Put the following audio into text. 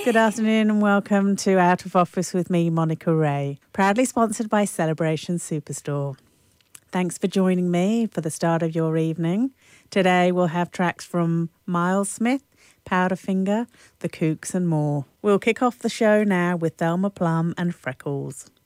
Good afternoon and welcome to Out of Office with me, Monica Ray. Proudly sponsored by Celebration Superstore. Thanks for joining me for the start of your evening. Today we'll have tracks from Miles Smith, Powderfinger, The Kooks and more. We'll kick off the show now with Thelma Plum and Freckles.